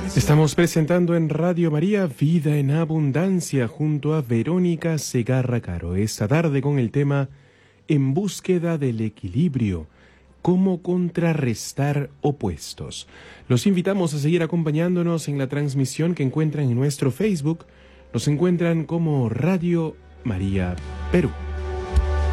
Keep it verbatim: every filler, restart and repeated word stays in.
Estamos presentando en Radio María Vida en Abundancia junto a Verónica Segarra Caro. Esta tarde con el tema En búsqueda del equilibrio, cómo contrarrestar opuestos. Los invitamos a seguir acompañándonos en la transmisión que encuentran en nuestro Facebook. Nos encuentran como Radio María Perú.